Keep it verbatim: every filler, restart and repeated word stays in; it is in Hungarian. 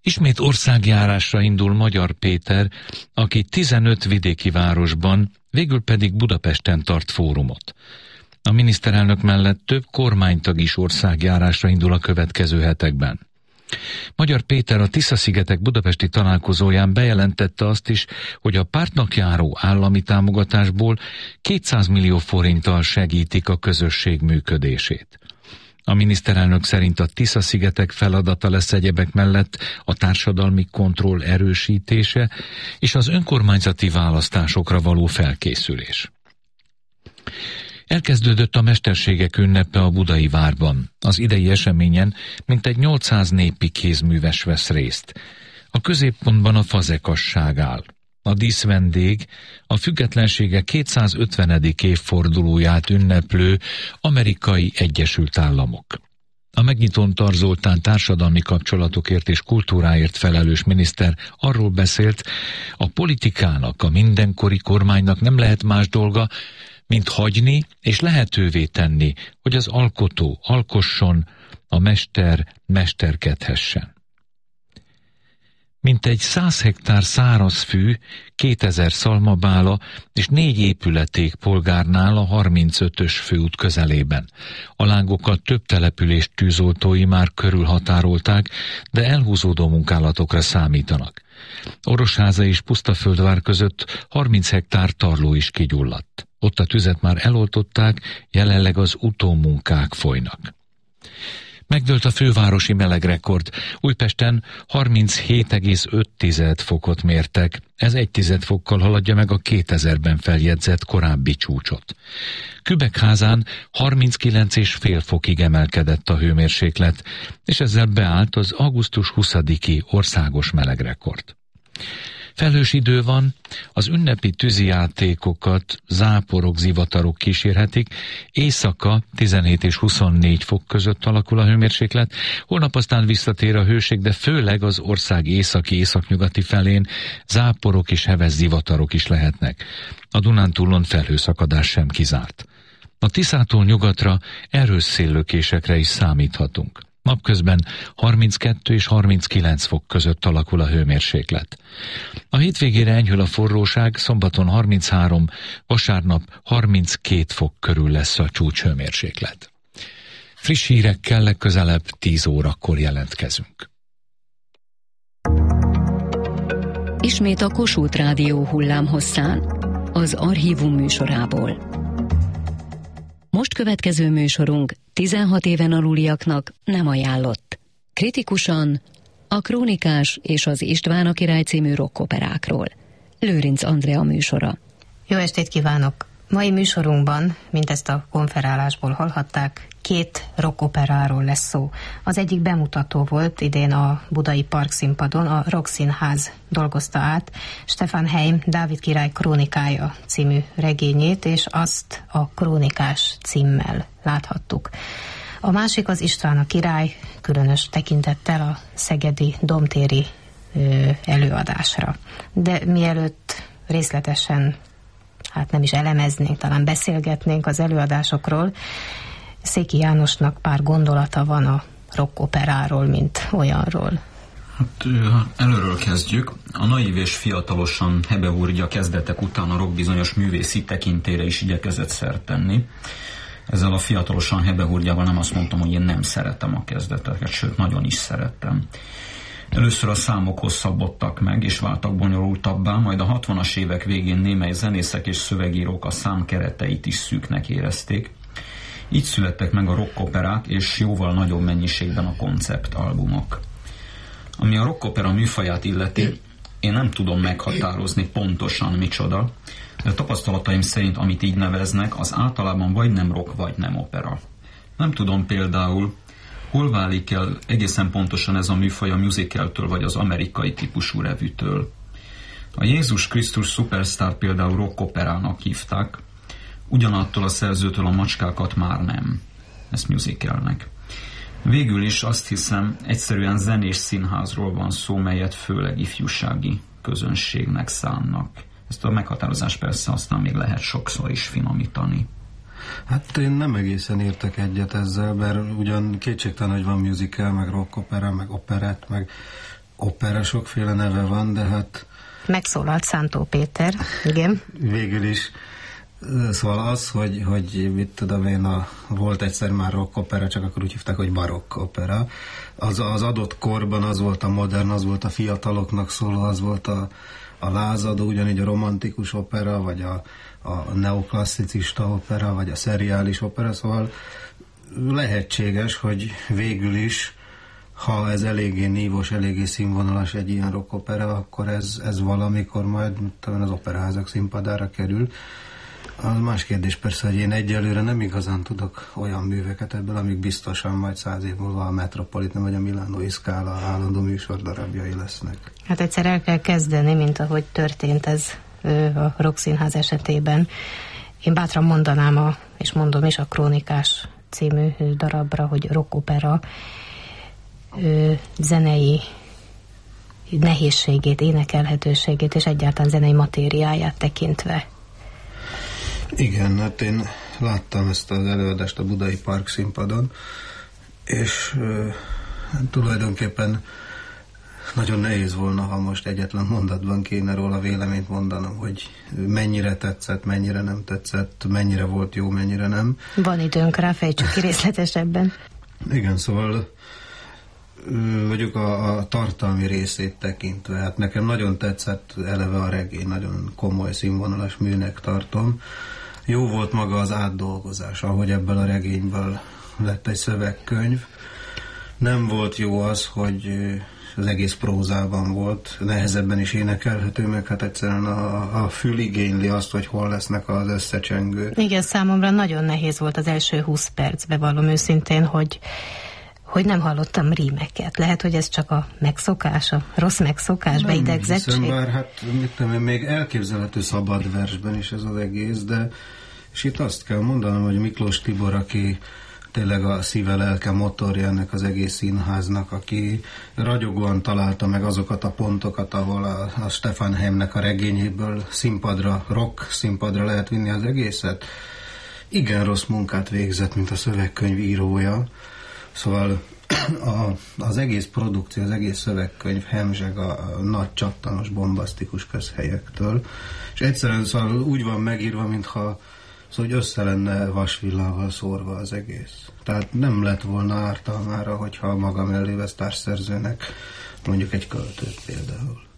Ismét országjárásra indul Magyar Péter, aki tizenöt vidéki városban, végül pedig Budapesten tart fórumot. A miniszterelnök mellett több kormánytag is országjárásra indul a következő hetekben. Magyar Péter a Tisza-szigetek budapesti találkozóján bejelentette azt is, hogy a pártnak járó állami támogatásból kétszáz millió forinttal segítik a közösség működését. A miniszterelnök szerint a Tisza-szigetek feladata lesz egyebek mellett a társadalmi kontroll erősítése és az önkormányzati választásokra való felkészülés. Elkezdődött a mesterségek ünnepe a Budai Várban. Az idei eseményen mintegy nyolcszáz népi kézműves vesz részt. A középpontban a fazekasság áll. A díszvendég a függetlensége kétszázötvenedik évfordulóját ünneplő Amerikai Egyesült Államok. A megnyitón Tar Zoltán társadalmi kapcsolatokért és kultúráért felelős miniszter arról beszélt, a politikának, a mindenkori kormánynak nem lehet más dolga, mint hagyni és lehetővé tenni, hogy az alkotó alkosson, a mester mesterkedhessen. Mintegy száz hektár száraz fű, kétezer szalmabála és négy épületék polgárnál a harmincötös főút közelében. A lángokat több település tűzoltói már körülhatárolták, de elhúzódó munkálatokra számítanak. Orosháza és Pusztaföldvár között harminc hektár tarló is kigyulladt. Ott a tüzet már eloltották, jelenleg az utómunkák folynak. Megdőlt a fővárosi melegrekord. Újpesten harminchét egész öt fokot mértek. Ez egy tized fokkal haladja meg a kétezerben feljegyzett korábbi csúcsot. Kübekházán harminckilenc egész öt fokig emelkedett a hőmérséklet, és ezzel beállt az augusztus huszadiki országos melegrekord. Felhős idő van, az ünnepi tűzijátékokat záporok, zivatarok kísérhetik, éjszaka tizenhét és huszonnégy fok között alakul a hőmérséklet, holnap aztán visszatér a hőség, de főleg az ország északi, északnyugati felén záporok és heves zivatarok is lehetnek. A Dunántúlon felhőszakadás sem kizárt. A Tiszától nyugatra erős széllökésekre is számíthatunk. Napközben harminckettő és harminckilenc fok között alakul a hőmérséklet. A hétvégére enyhül a forróság, szombaton harminchárom, vasárnap harminckét fok körül lesz a csúcshőmérséklet. Friss hírekkel legközelebb tíz órakor jelentkezünk. Ismét a Kossuth Rádió hullámhosszán, az Archívum műsorából. Most következő műsorunk tizenhat éven aluliaknak nem ajánlott. Kritikusan a Krónikás és az István a király című rockoperákról. Lőrinc Andrea műsora. Jó estét kívánok! Mai műsorunkban, mint ezt a konferálásból hallhatták, két rockoperáról lesz szó. Az egyik bemutató volt idén a Budai Parkszínpadon, a Rockszínház dolgozta át Stefan Heym Dávid király krónikája című regényét, és azt a Krónikás címmel láthattuk. A másik az István a király, különös tekintettel a szegedi domtéri ö, előadásra. De mielőtt részletesen, hát nem is elemeznénk, talán beszélgetnénk az előadásokról, Széki Jánosnak pár gondolata van a rockoperáról, mint olyanról. Hát előről kezdjük. A naív és fiatalosan hebehúrgya kezdetek után a rock bizonyos művészi tekintére is igyekezett szert tenni. Ezzel a fiatalosan hebehúrgyával nem azt mondtam, hogy én nem szeretem a kezdeteket, sőt, nagyon is szerettem. Először a számok hosszabbodtak meg, és váltak bonyolultabbá, majd a hatvanas évek végén némely zenészek és szövegírók a szám kereteit is szűknek érezték. Így születtek meg a rockoperák, és jóval nagyobb mennyiségben a konceptalbumok. Ami a rockopera műfaját illeti, én nem tudom meghatározni pontosan micsoda, de a tapasztalataim szerint, amit így neveznek, az általában vagy nem rock, vagy nem opera. Nem tudom például, hol válik el egészen pontosan ez a műfaj a musicaltől, vagy az amerikai típusú revűtől. A Jézus Krisztus Superstar például rockoperának hívták, ugyanattól a szerzőtől a Macskákat már nem. Ezt musicalnek. Végül is azt hiszem, egyszerűen zenés színházról van szó, melyet főleg ifjúsági közönségnek szánnak. Ezt a meghatározást persze aztán még lehet sokszor is finomítani. Hát én nem egészen értek egyet ezzel, mert ugyan kétségtelen, hogy van musical, meg rockopera, meg operett, meg opera sokféle neve van, de hát... Megszólalt Szántó Péter, igen. Végül is. Szóval az, hogy, hogy mit tudom én, a, volt egyszer már rock opera, csak akkor úgy hívták, hogy barokk opera. Az, az adott korban az volt a modern, az volt a fiataloknak szóló, az volt a, a lázadó, ugyanígy a romantikus opera, vagy a, a neoklasszicista opera, vagy a szeriális opera, szóval lehetséges, hogy végül is, ha ez eléggé nívós, eléggé színvonalas egy ilyen rock opera, akkor ez, ez valamikor majd talán az operaházak színpadára kerül. Az más kérdés persze, hogy én egyelőre nem igazán tudok olyan műveket ebből, amik biztosan majd száz év múlva a Metropolitan vagy a Milánói Scala állandó műsordarabjai lesznek. Hát egyszer el kell kezdeni, mint ahogy történt ez a Rockszínház esetében. Én bátran mondanám, a, és mondom is, a Krónikás című darabra, hogy rockopera zenei nehézségét, énekelhetőségét és egyáltalán zenei matériáját tekintve. Igen, hát én láttam ezt az előadást a Budai Park színpadon, és uh, tulajdonképpen nagyon nehéz volna, ha most egyetlen mondatban kéne róla véleményt mondanom, hogy mennyire tetszett, mennyire nem tetszett, mennyire volt jó, mennyire nem. Van időnk rá, fejtsük ki részletesebben. Igen, szóval mondjuk a, a tartalmi részét tekintve, hát nekem nagyon tetszett eleve a regény, nagyon komoly színvonalas műnek tartom. Jó volt maga az átdolgozás, ahogy ebből a regényből lett egy szövegkönyv. Nem volt jó az, hogy az egész prózában volt, nehezebben is énekelhető, meg hát egyszerűen a, a fül igényli azt, hogy hol lesznek az összecsengők. Igen, számomra nagyon nehéz volt az első húsz percben, vallom őszintén, hogy hogy nem hallottam rímeket. Lehet, hogy ez csak a megszokás, a rossz megszokás, beidegzettség. Nem hiszem, bár hát mit tudom én, még elképzelhető szabad versben is ez az egész, de és itt azt kell mondanom, hogy Miklós Tibor, aki tényleg a szíve, lelke, motorja ennek az egész színháznak, aki ragyogóan találta meg azokat a pontokat, ahol a, a Stefan Heimnek a regényéből színpadra, rock színpadra lehet vinni az egészet. Igen rossz munkát végzett, mint a szövegkönyv írója. Szóval a, az egész produkció, az egész szövegkönyv hemzseg a, a nagy csattanos, bombasztikus közhelyektől, és egyszerűen szóval úgy van megírva, mintha szóval, hogy össze lenne vasvillával szórva az egész. Tehát nem lett volna ártalmára, hogyha maga mellé vesz társszerzőnek mondjuk egy költőt például.